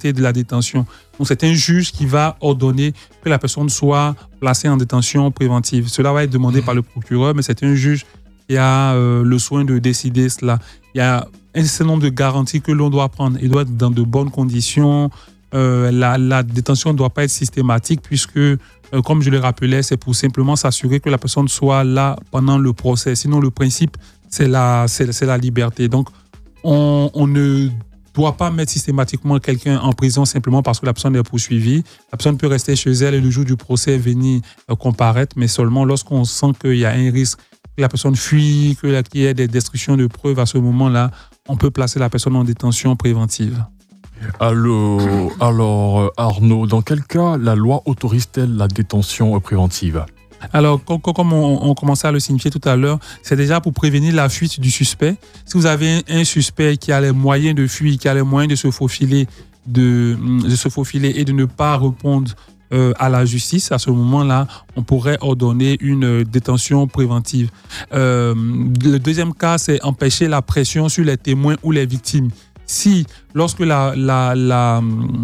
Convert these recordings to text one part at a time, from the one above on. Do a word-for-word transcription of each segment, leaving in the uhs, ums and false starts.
liberté de la détention. Donc, c'est un juge qui va ordonner que la personne soit placée en détention préventive. Cela va être demandé par le procureur, mais c'est un juge qui a euh, le soin de décider cela. Il y a un certain nombre de garanties que l'on doit prendre. Il doit être dans de bonnes conditions. Euh, la, la détention ne doit pas être systématique puisque, euh, comme je le rappelais, c'est pour simplement s'assurer que la personne soit là pendant le procès. Sinon, le principe, c'est la, c'est, c'est la liberté. Donc, on, on ne doit pas mettre systématiquement quelqu'un en prison simplement parce que la personne est poursuivie. La personne peut rester chez elle et le jour du procès venir euh, comparaître, mais seulement lorsqu'on sent qu'il y a un risque que la personne fuit, qu'il y ait des destructions de preuves, à ce moment-là, on peut placer la personne en détention préventive. Alors, alors, Arnaud, dans quel cas la loi autorise-t-elle la détention préventive ? Alors, comme, comme on, on commençait à le signifier tout à l'heure, c'est déjà pour prévenir la fuite du suspect. Si vous avez un, un suspect qui a les moyens de fuir, qui a les moyens de se faufiler, de, de se faufiler et de ne pas répondre euh, à la justice, à ce moment-là, on pourrait ordonner une détention préventive. Euh, le deuxième cas, c'est empêcher la pression sur les témoins ou les victimes. Si, lorsque la, la, la,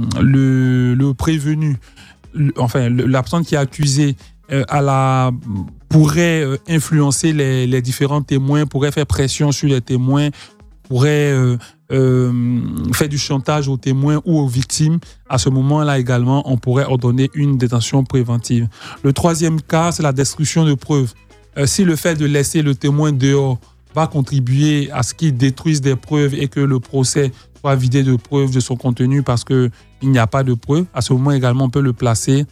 le, le prévenu, le, enfin, le, la personne qui est accusée euh, à la, pourrait euh, influencer les, les différents témoins, pourrait faire pression sur les témoins, pourrait euh, euh, faire du chantage aux témoins ou aux victimes, à ce moment-là également, on pourrait ordonner une détention préventive. Le troisième cas, c'est la destruction de preuves. Euh, si le fait de laisser le témoin dehors va contribuer à ce qu'il détruise des preuves et que le procès soit vidé de preuves de son contenu parce qu'il n'y a pas de preuves, à ce moment également, on peut le placer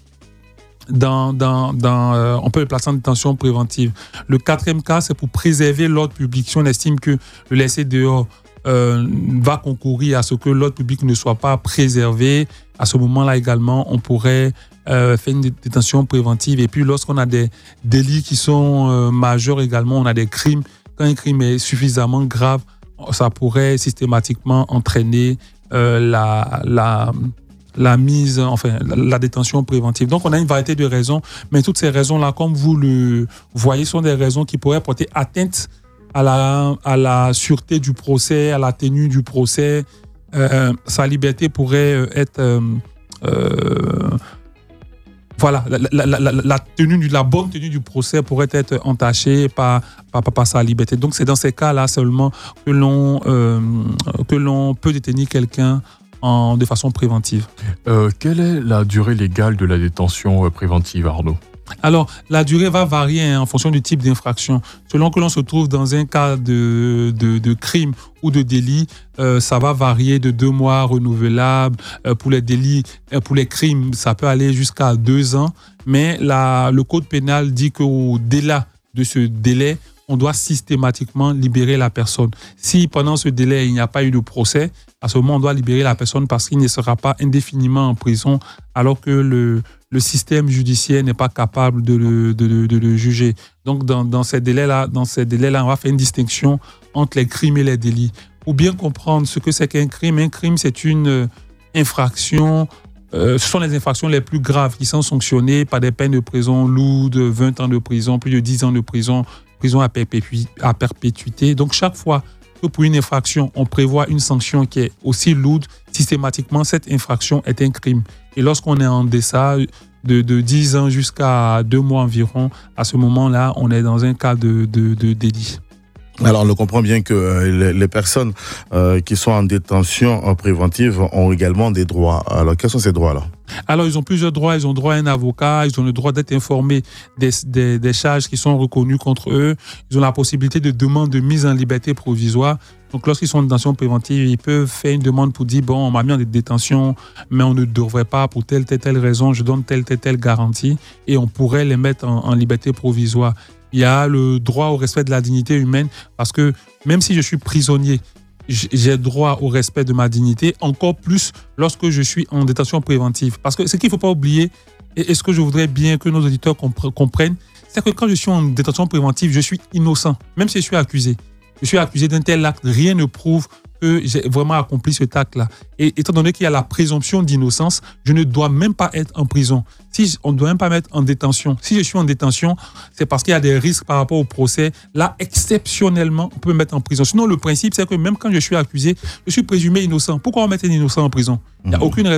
dans, dans, dans, euh, on peut le placer en détention préventive. Le quatrième cas, c'est pour préserver l'ordre public. Si on estime que le laisser dehors euh, va concourir à ce que l'ordre public ne soit pas préservé, à ce moment-là également, on pourrait euh, faire une détention préventive. Et puis, lorsqu'on a des délits qui sont euh, majeurs également, on a des crimes. Quand un crime est suffisamment grave, ça pourrait systématiquement entraîner euh, la, la, la mise, enfin, la, la détention préventive. Donc, on a une variété de raisons, mais toutes ces raisons-là, comme vous le voyez, sont des raisons qui pourraient porter atteinte à la, à la sûreté du procès, à la tenue du procès. Euh, sa liberté pourrait être... Euh, euh, Voilà, la, la, la, la, tenue, la bonne tenue du procès pourrait être entachée par, par, par sa liberté. Donc, c'est dans ces cas-là seulement que l'on, euh, que l'on peut détenir quelqu'un en, de façon préventive. Euh, quelle est la durée légale de la détention préventive, Arnaud ? Alors, la durée va varier hein, en fonction du type d'infraction. Selon que l'on se trouve dans un cas de, de, de crime ou de délit, euh, ça va varier de deux mois renouvelables. Euh, pour les délits, euh, pour les crimes, ça peut aller jusqu'à deux ans. Mais la, le code pénal dit qu'au-delà de ce délai, on doit systématiquement libérer la personne. Si pendant ce délai, il n'y a pas eu de procès, à ce moment, on doit libérer la personne parce qu'il ne sera pas indéfiniment en prison alors que le, le système judiciaire n'est pas capable de le, de, de, de le juger. Donc, dans, dans ces délais-là, dans ces délais-là, on va faire une distinction entre les crimes et les délits. Pour bien comprendre ce que c'est qu'un crime, un crime, c'est une infraction. Euh, ce sont les infractions les plus graves qui sont sanctionnées par des peines de prison lourdes, vingt ans de prison, plus de dix ans de prison, prison à, perpétu- à perpétuité. Donc, chaque fois que pour une infraction, on prévoit une sanction qui est aussi lourde, systématiquement, cette infraction est un crime. Et lorsqu'on est en deçà de, de dix ans jusqu'à deux mois environ, à ce moment-là, on est dans un cas de, de, de délit. Alors, on le comprend bien que euh, les personnes euh, qui sont en détention en préventive ont également des droits. Alors, quels sont ces droits-là ? Alors, ils ont plusieurs droits. Ils ont droit à un avocat, ils ont le droit d'être informés des, des, des charges qui sont reconnues contre eux. Ils ont la possibilité de demande de mise en liberté provisoire. Donc, lorsqu'ils sont en détention préventive, ils peuvent faire une demande pour dire, bon, on m'a mis en détention, mais on ne devrait pas pour telle, telle, telle raison, je donne telle, telle, telle garantie, et on pourrait les mettre en, en liberté provisoire. Il y a le droit au respect de la dignité humaine parce que même si je suis prisonnier, j'ai droit au respect de ma dignité, encore plus lorsque je suis en détention préventive. Parce que ce qu'il ne faut pas oublier, et ce que je voudrais bien que nos auditeurs comprennent, c'est que quand je suis en détention préventive, je suis innocent, même si je suis accusé. Je suis accusé d'un tel acte, rien ne prouve que j'ai vraiment accompli cet acte-là. Et étant donné qu'il y a la présomption d'innocence, je ne dois même pas être en prison. Si on ne doit même pas mettre en détention. Si je suis en détention, c'est parce qu'il y a des risques par rapport au procès. Là, exceptionnellement, on peut me mettre en prison. Sinon, le principe, c'est que même quand je suis accusé, je suis présumé innocent. Pourquoi on met un innocent en prison ? Il n'y a aucune raison.